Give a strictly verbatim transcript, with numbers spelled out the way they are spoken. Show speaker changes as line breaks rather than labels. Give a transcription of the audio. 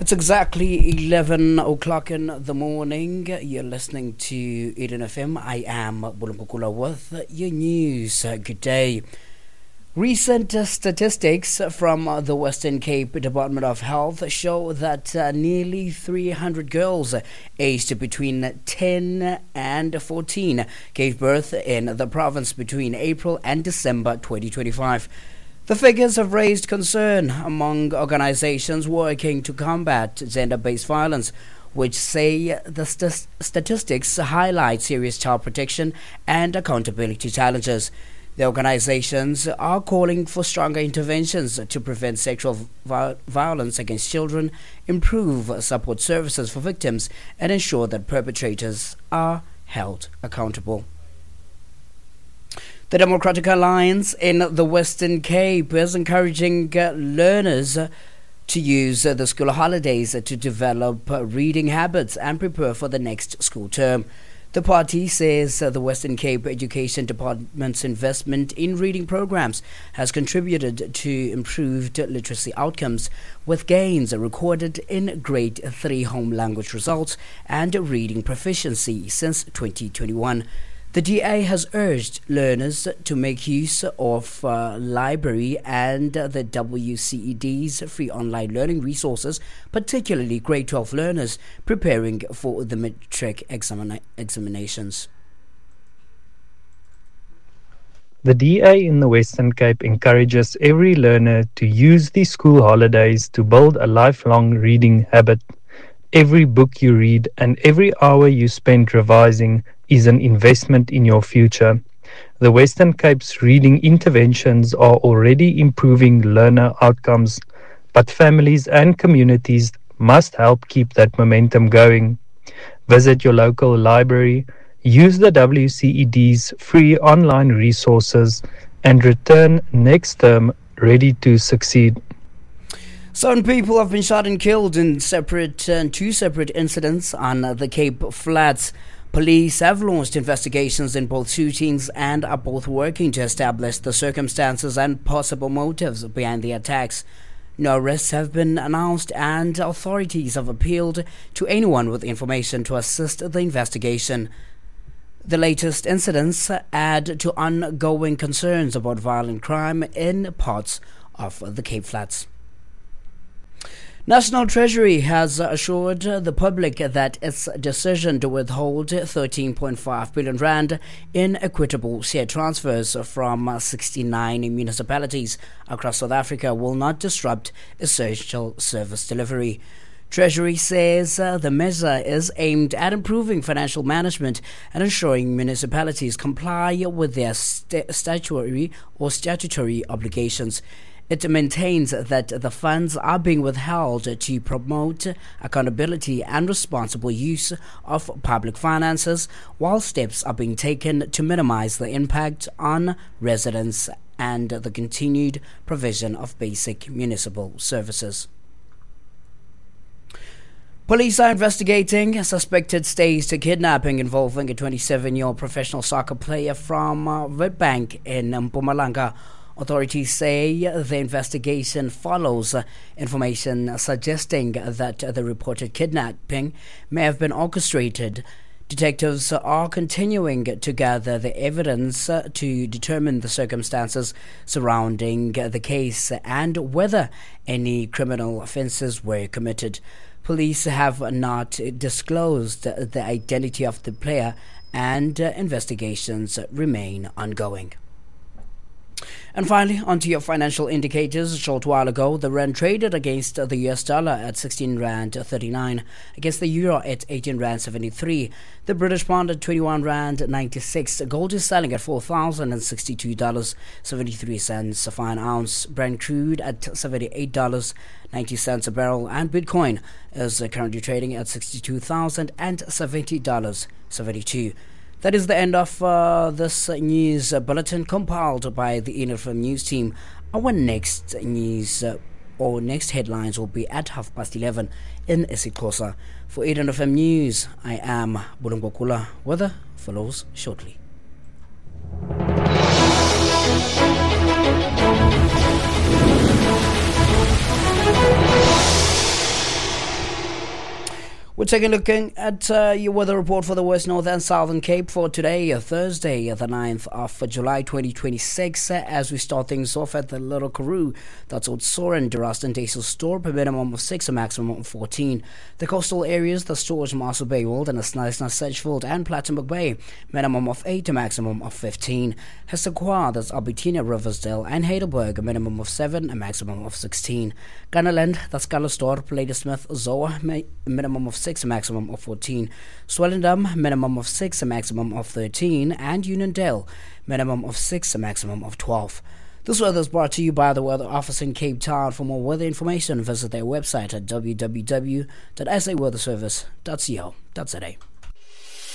It's exactly eleven o'clock in the morning. You're listening to Eden F M. I am Bulumbukula with your news. Good day. Recent statistics from the Western Cape Department of Health show that uh, nearly three hundred girls aged between ten and fourteen gave birth in the province between April and December twenty twenty-five. The figures have raised concern among organizations working to combat gender-based violence, which say the st- statistics highlight serious child protection and accountability challenges. The organizations are calling for stronger interventions to prevent sexual vi- violence against children, improve support services for victims, and ensure that perpetrators are held accountable. The Democratic Alliance in the Western Cape is encouraging uh, learners uh, to use uh, the school holidays uh, to develop uh, reading habits and prepare for the next school term. The party says uh, the Western Cape Education Department's investment in reading programs has contributed to improved literacy outcomes, with gains recorded in grade three home language results and reading proficiency since twenty twenty-one. The D A has urged learners to make use of uh, library and uh, the W C E D's free online learning resources, particularly grade twelve learners preparing for the matric examina- examinations.
The D A in the Western Cape encourages every learner to use the school holidays to build a lifelong reading habit. Every book you read and every hour you spend revising is an investment in your future. The Western Cape's reading interventions are already improving learner outcomes, but families and communities must help keep that momentum going. Visit your local library, use the W C E D's free online resources, and return next term ready to succeed.
Seven people have been shot and killed in separate uh, two separate incidents on uh, the Cape Flats. Police have launched investigations in both shootings and are both working to establish the circumstances and possible motives behind the attacks. No arrests have been announced, and authorities have appealed to anyone with information to assist the investigation. The latest incidents add to ongoing concerns about violent crime in parts of the Cape Flats. National Treasury has assured the public that its decision to withhold thirteen point five billion rand in equitable share transfers from sixty-nine municipalities across South Africa will not disrupt essential service delivery. Treasury says uh, the measure is aimed at improving financial management and ensuring municipalities comply with their st- statutory or statutory obligations. It maintains that the funds are being withheld to promote accountability and responsible use of public finances, while steps are being taken to minimize the impact on residents and the continued provision of basic municipal services. Police are investigating a suspected staged kidnapping involving a twenty-seven-year-old professional soccer player from uh, Witbank in Mpumalanga. Authorities say the investigation follows uh, information suggesting that uh, the reported kidnapping may have been orchestrated. Detectives are continuing to gather the evidence uh, to determine the circumstances surrounding uh, the case and whether any criminal offences were committed. Police have not disclosed the identity of the player, and uh, investigations remain ongoing. And finally, onto your financial indicators. A short while ago, the rand traded against the U S dollar at sixteen rand thirty-nine, against the euro at eighteen rand seventy-three, the British pound at twenty-one rand ninety-six. Gold is selling at four thousand sixty-two dollars and seventy-three cents a fine ounce. Brent crude at seventy-eight dollars and ninety cents a barrel, and Bitcoin is currently trading at sixty-two thousand seventy dollars and seventy-two cents. That is the end of uh, this news bulletin compiled by the Eden F M news team. Our next news uh, or next headlines will be at half past eleven in isiXhosa. For Eden F M News, I am Bulumbukula. Weather follows shortly. We're taking a look at uh, your weather report for the West, North and Southern Cape for today, uh, Thursday, uh, the ninth of July twenty twenty-six. Uh, as we start things off at the Little Karoo, that's Oudtshoorn, Duraston, Duiselsdorp, a minimum of six, a maximum of fourteen. The coastal areas, the George Marshall Baywold and the Sneisner, Sedgefield and Plettenberg Bay, minimum of eight, a maximum of fifteen. Hessequa, that's Albertina, Riversdale and Heidelberg, a minimum of seven, a maximum of sixteen. Gunnerland, that's Calitzdorp, Ladysmith, Zoa, a minimum of six, a maximum of fourteen. Swellendam, minimum of six, a maximum of thirteen. And Uniondale, minimum of six, a maximum of twelve. This weather is brought to you by the Weather Office in Cape Town. For more weather information, visit their website at w w w dot s a weather service dot co dot za.